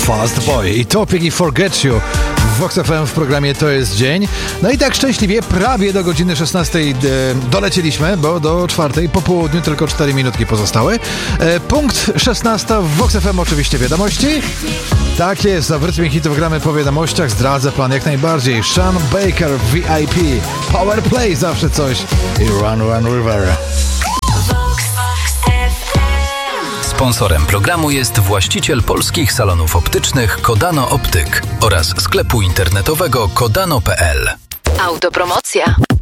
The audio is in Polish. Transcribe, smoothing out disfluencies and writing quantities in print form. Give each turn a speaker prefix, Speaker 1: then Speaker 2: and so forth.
Speaker 1: Fast Boy i Topic i Forget You w Vox FM w programie To jest dzień. No i tak szczęśliwie prawie do godziny 16 dolecieliśmy, bo do 4 po południu tylko 4 minutki pozostały. Punkt 16 w Vox FM oczywiście wiadomości. Tak jest, a w rytmie hitów gramy po wiadomościach. Zdradzę plan jak najbardziej. Sean Baker VIP, Power Play, zawsze coś i Run Run River.
Speaker 2: Sponsorem programu jest właściciel polskich salonów optycznych Kodano Optyk oraz sklepu internetowego kodano.pl.
Speaker 3: Autopromocja.